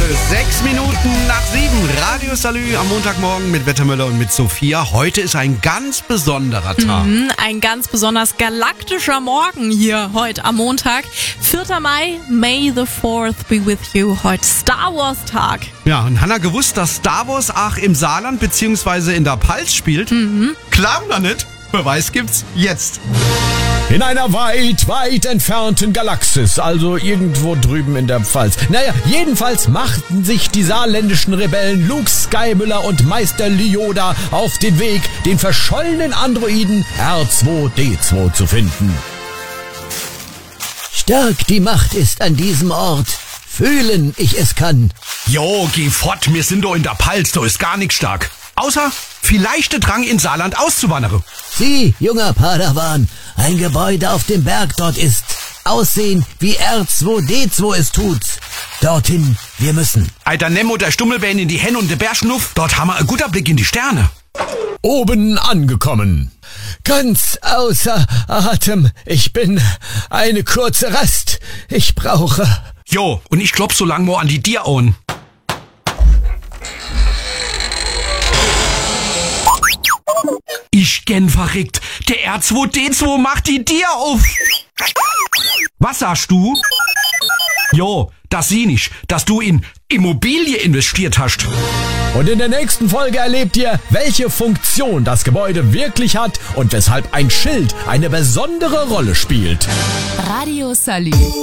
6:07. Radio Salü am Montagmorgen mit Wettermüller und mit Sophia. Heute ist ein ganz besonderer Tag. Ein ganz besonders galaktischer Morgen hier heute am Montag. 4. Mai, May the 4th be with you. Heute Star Wars Tag. Ja, und Hanna gewusst, dass Star Wars auch im Saarland bzw. in der Pfalz spielt? Klar oder nicht? Beweis gibt's jetzt. In einer weit, weit entfernten Galaxis, also irgendwo drüben in der Pfalz. Naja, jedenfalls machten sich die saarländischen Rebellen Luke Skymüller und Meister Yoda auf den Weg, den verschollenen Androiden R2-D2 zu finden. Stark die Macht ist an diesem Ort. Fühlen ich es kann. Jo, geh fort, wir sind doch in der Pfalz, da ist gar nichts stark. Außer vielleicht der Drang in Saarland auszuwandern. Sieh, junger Padawan, ein Gebäude auf dem Berg dort ist. Aussehen wie R2-D2 es tut. Dorthin wir müssen. Alter Nemo, der Stummelbein in die Henne und der Bärschnuff, dort haben wir einen guter Blick in die Sterne. Oben angekommen. Ganz außer Atem. Ich bin eine kurze Rast. Ich brauche... Jo, und ich klopf so lang mal an die Dir an. Ich gern verrückt. Der R2-D2 macht die Dir auf. Was sagst du? Jo, das sieh nicht, dass du in Immobilie investiert hast. Und in der nächsten Folge erlebt ihr, welche Funktion das Gebäude wirklich hat und weshalb ein Schild eine besondere Rolle spielt. Radio Salü.